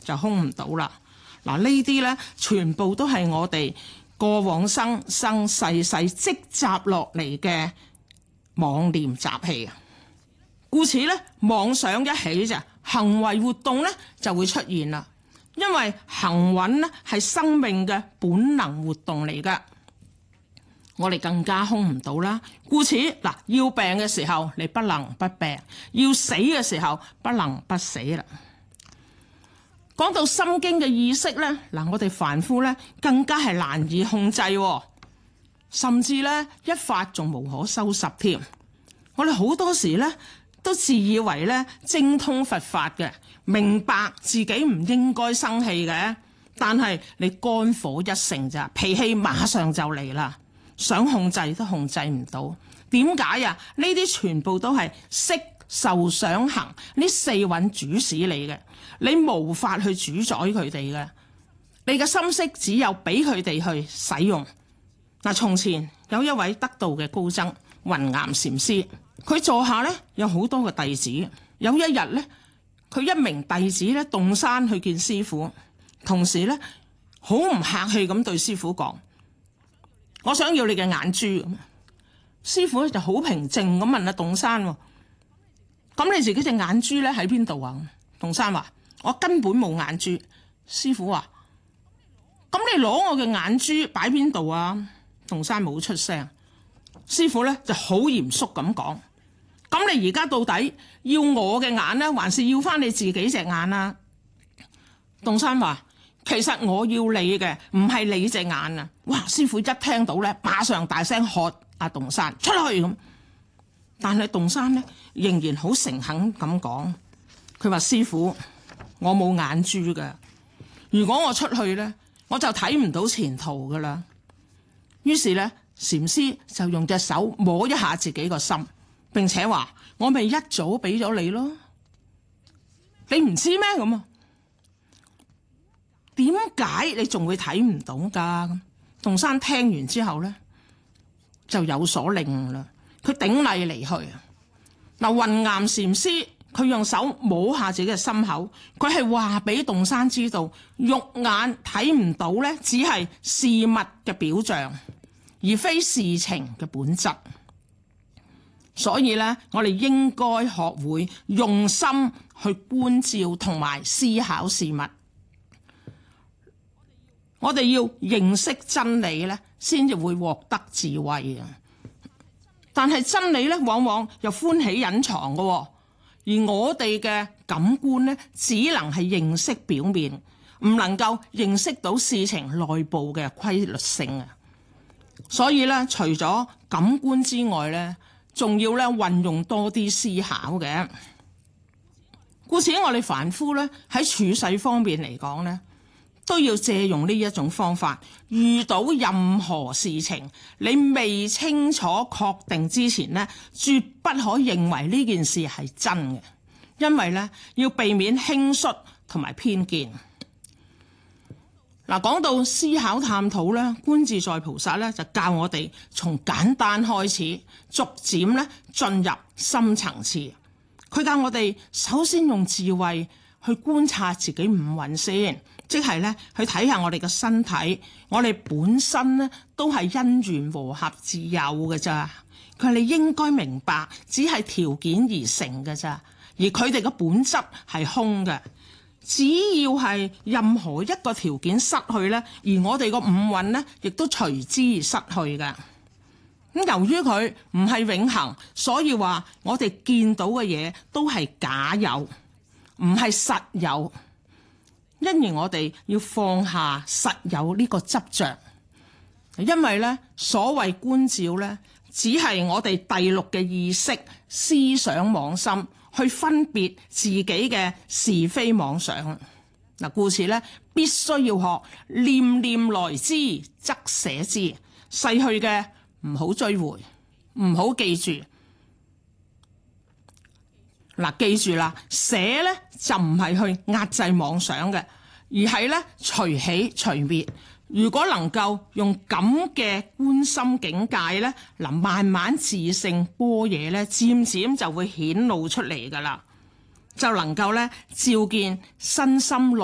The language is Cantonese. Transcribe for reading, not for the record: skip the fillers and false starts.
就空唔到啦。嗱，呢啲咧全部都係我哋過往生生世世積集落嚟嘅妄念習氣啊。故此咧，妄想一起就行為活動咧就會出現啦。因為行運咧係生命嘅本能活動嚟噶，我哋更加空唔到啦。故此嗱，要病嘅時候你不能不病，要死嘅時候不能不死啦。講到心經嘅意識咧，嗱，我哋凡夫咧更加係難以控制，甚至咧一發仲無可收拾添。我哋好多時咧都自以為咧精通佛法嘅，明白自己唔應該生氣嘅，但係你肝火一盛咋，脾氣馬上就嚟啦，想控制都控制唔到。點解啊？呢啲全部都係色受想行呢四蘊主使你嘅，你無法去主宰佢哋嘅，你嘅心識只有俾佢哋去使用。嗱，從前有一位得道嘅高僧雲岩禪師，佢座下咧有好多個弟子。有一日咧，佢一名弟子咧動山去見師父，同時咧好唔客氣咁對師父講：我想要你嘅眼珠。師父咧就好平靜咁問阿動山：咁你自己隻眼珠咧喺邊度啊？動山話：我根本冇眼珠。師父話：咁你攞我嘅眼珠擺邊度啊？動山冇出聲。師父咧就好嚴肅咁講：咁你而家到底要我嘅眼呢，還是要翻你自己隻眼啊？動山話：其實我要你嘅，唔係你隻眼啊！哇！師父一聽到咧，馬上大聲喝阿動山出去咁。但係動山咧仍然好誠懇咁講，佢話：師父，我冇眼珠㗎，如果我出去咧，我就睇唔到前途噶啦。於是咧，禪師就用隻手摸一下自己個心，並且話：我咪一早俾咗你咯，你唔知咩咁啊？點解你仲會睇唔到噶？動山聽完之後咧，就有所領悟啦。佢頂禮離去。嗱，雲岩禪師佢用手摸下自己嘅心口，佢係話俾動山知道，肉眼睇唔到咧，只係事物嘅表象，而非事情嘅本質。所以咧，我哋應該學會用心去觀照同埋思考事物。我哋要認識真理咧，先至會獲得智慧啊！但係真理咧，往往又歡喜隱藏嘅，而我哋嘅感官咧，只能係認識表面，唔能夠認識到事情內部嘅規律性啊！所以咧，除咗感官之外咧，仲要咧運用多啲思考嘅。故此，我哋凡夫咧喺處世方面嚟講咧，都要借用呢一種方法。遇到任何事情，你未清楚確定之前咧，絕不可認為呢件事係真嘅，因為咧要避免輕率同埋偏見。嗱，講到思考探討咧，觀自在菩薩咧就教我哋從簡單開始，逐漸咧進入深層次。佢教我哋首先用智慧去觀察自己五蘊先，即係咧去睇下我哋嘅身體，我哋本身咧都係因緣和合自有嘅咋。佢話你應該明白，只係條件而成嘅咋，而佢哋嘅本質係空嘅。只要係任何一個條件失去咧，而我哋個五蘊咧亦都隨之而失去嘅。咁由於佢唔係永恆，所以話我哋見到嘅嘢都係假有，唔係實有。因而我哋要放下實有呢個執着，因為咧所謂觀照咧，只係我哋第六嘅意識思想妄心去分別自己嘅是非妄想。嗱，故此咧必須要學念念來之則捨之，逝去嘅唔好追回，唔好記住。嗱，記住啦，捨咧就唔係去壓制妄想嘅，而係咧隨起隨滅。如果能夠用咁嘅觀心境界咧，嗱，慢慢自性般若咧，漸漸就會顯露出嚟噶啦，就能夠咧照見身心內